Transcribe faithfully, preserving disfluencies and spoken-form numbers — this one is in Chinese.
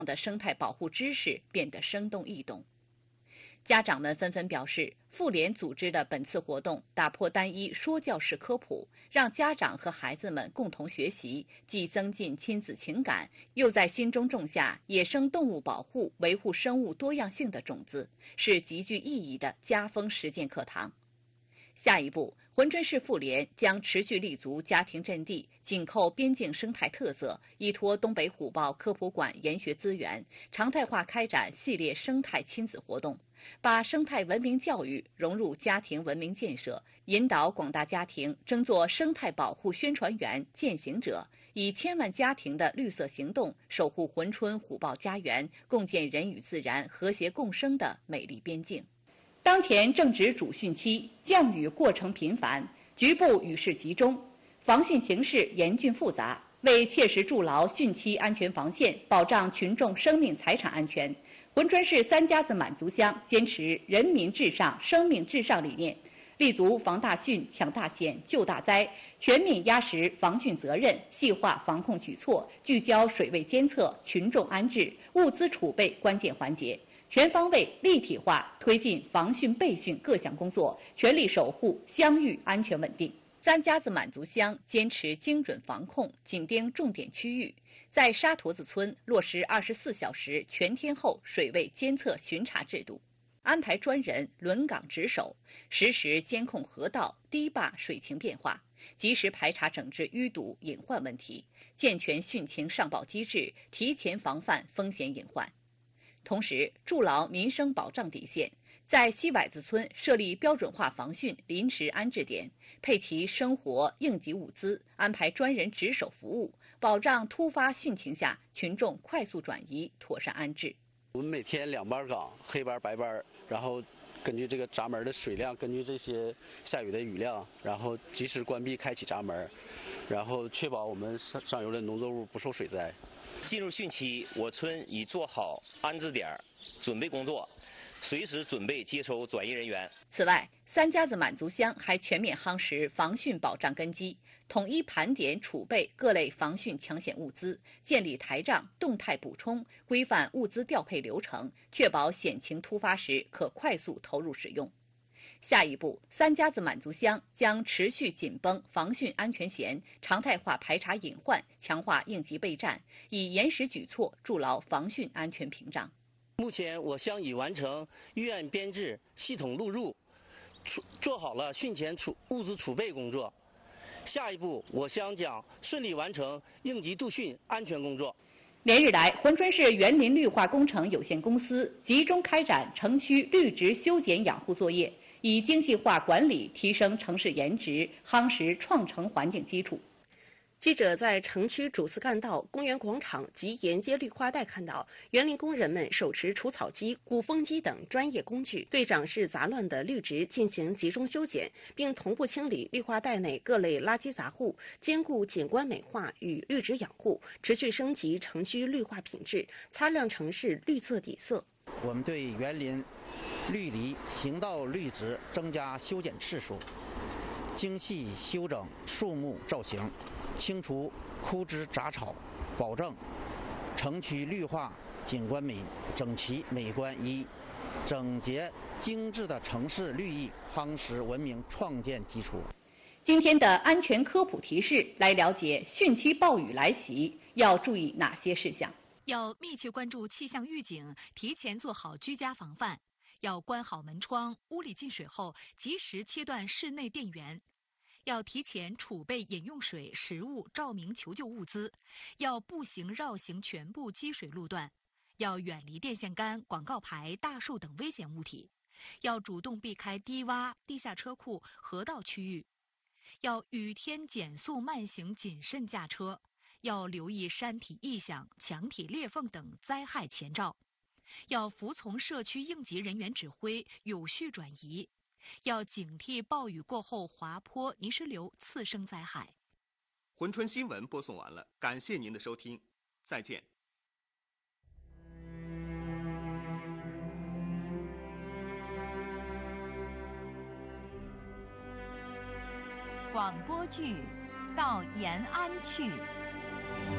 的生态保护知识变得生动易懂。家长们纷纷表示，妇联组织的本次活动打破单一说教式科普，让家长和孩子们共同学习，既增进亲子情感，又在心中种下野生动物保护、维护生物多样性的种子，是极具意义的家风实践课堂。下一步，珲春市妇联将持续立足家庭阵地，紧扣边境生态特色，依托东北虎豹科普馆研学资源，常态化开展系列生态亲子活动，把生态文明教育融入家庭文明建设，引导广大家庭争做生态保护宣传员、践行者，以千万家庭的绿色行动守护珲春虎豹家园，共建人与自然和谐共生的美丽边境。当前正值主汛期，降雨过程频繁，局部雨势集中，防汛形势严峻复杂。为切实筑牢汛期安全防线，保障群众生命财产安全，珲春市三家子满族乡坚持人民至上、生命至上理念，立足防大汛、抢大险、救大灾，全面压实防汛责任，细化防控举措，聚焦水位监测、群众安置、物资储备关键环节，全方位立体化推进防汛备汛各项工作，全力守护乡域安全稳定。三家子满族乡坚持精准防控，紧盯重点区域，在沙坨子村落实二十四小时全天候水位监测巡查制度，安排专人轮岗值守，实时监控河道、堤坝水情变化，及时排查整治淤堵隐患问题，健全汛情上报机制，提前防范风险隐患。同时，筑牢民生保障底线，在西崴子村设立标准化防汛临时安置点，配齐生活应急物资，安排专人值守服务，保障突发汛情下群众快速转移、妥善安置。 我们每天两班岗，黑班白班，然后根据这个闸门的水量，根据这些下雨的雨量，然后及时关闭开启闸门，然后确保我们上上游的农作物不受水灾。 进入汛期，我村已做好安置点准备工作，随时准备接收转移人员。 此外，三家子满族乡还全面夯实防汛保障根基，统一盘点储备各类防汛抢险物资，建立台账，动态补充，规范物资调配流程，确保险情突发时可快速投入使用。下一步，三家子满族乡将持续紧绷防汛安全弦，常态化排查隐患，强化应急备战，以严实举措筑牢防汛安全屏障。 目前，我乡已完成预案编制、系统录入，做好了汛前储物资储备工作。下一步，我乡将顺利完成应急度汛安全工作。 连日来，珲春市园林绿化工程有限公司集中开展城区绿植修剪养护作业，以精细化管理提升城市颜值，夯实创城环境基础。 记者在城区主次干道、公园广场及沿街绿化带看到，园林工人们手持除草机、鼓风机等专业工具，对长势杂乱的绿植进行集中修剪，并同步清理绿化带内各类垃圾杂物，兼顾景观美化与绿植养护，持续升级城区绿化品质，擦亮城市绿色底色。 我们对园林、绿篱、行道绿植增加修剪次数，精细修整树木造型，清除枯枝杂草，保证城区绿化景观美整齐美观，以整洁精致的城市绿意夯实文明创建基础。 今天的安全科普提示，来了解汛期暴雨来袭要注意哪些事项。 要密切关注气象预警，提前做好居家防范。要关好门窗，屋里进水后及时切断室内电源。要提前储备饮用水、食物、照明求救物资。要步行绕行全部积水路段。要远离电线杆、广告牌、大树等危险物体。要主动避开低洼、地下车库、河道区域。要雨天减速慢行，谨慎驾车。要留意山体异响、墙体裂缝等灾害前兆。要服从社区应急人员指挥，有序转移。要警惕暴雨过后滑坡、泥石流次生灾害。 珲春新闻播送完了，感谢您的收听，再见。 广播剧《到延安去》。